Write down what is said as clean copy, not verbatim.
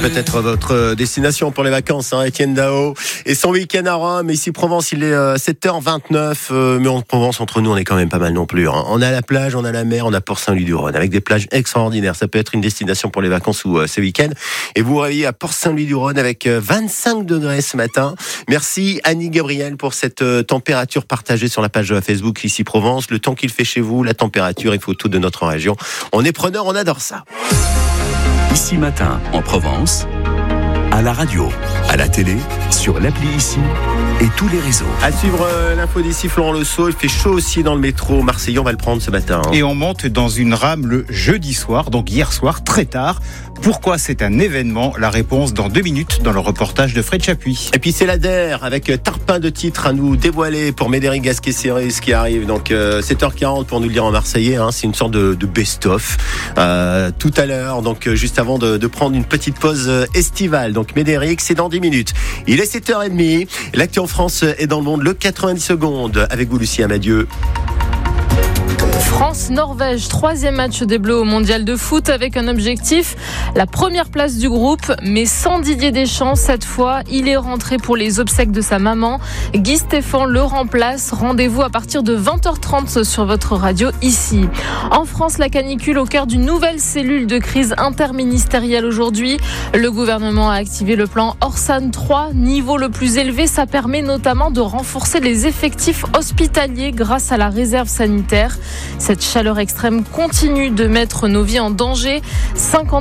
peut être votre destination pour les vacances, hein, Étienne Dao. Et son week-end à Rome, ici Provence, il est 7h29. Mais en Provence, entre nous, on est quand même pas mal non plus. Hein. On a la plage, on a la mer, on a Port-Saint-Louis-du-Rhône, avec des plages extraordinaires. Ça peut être une destination pour les vacances ou ce week-end. Et vous vous réveillez à Port-Saint-Louis-du-Rhône avec 25 degrés ce matin. Merci Annie Gabriel pour cette température partagée sur la page Facebook ici Provence. Le temps qu'il fait chez vous, la température, il faut tout de notre région. On est preneurs, on adore ça. Ici Matin, en Provence, à la radio, à la télé, sur l'appli Ici et tous les réseaux. À suivre l'info d'ici, Florent Le Sceau. Il fait chaud aussi dans le métro marseillais, on va le prendre ce matin. Et on monte dans une rame le jeudi soir, donc hier soir, très tard. Pourquoi c'est un événement ? La réponse dans 2 minutes dans le reportage de Fred Chapuis. Et puis c'est la DER avec tarpin de titres à nous dévoiler pour Médéric Gasquet-Cerise qui arrive. Donc 7h40 pour nous le dire en marseillais. Hein, c'est une sorte de best-of tout à l'heure. Donc juste avant de prendre une petite pause estivale. Donc Médéric, c'est dans 10 minutes. Il est 7h30. L'actu en France est dans le monde. Le 90 secondes avec vous, Lucie Amadieu. France-Norvège, 3e match des Bleus au mondial de foot avec un objectif, la première place du groupe, mais sans Didier Deschamps. Cette fois, il est rentré pour les obsèques de sa maman. Guy Stéphane le remplace. Rendez-vous à partir de 20h30 sur votre radio ici. En France, la canicule au cœur d'une nouvelle cellule de crise interministérielle aujourd'hui. Le gouvernement a activé le plan Orsan 3, niveau le plus élevé. Ça permet notamment de renforcer les effectifs hospitaliers grâce à la réserve sanitaire. Cette chaleur extrême continue de mettre nos vies en danger. 50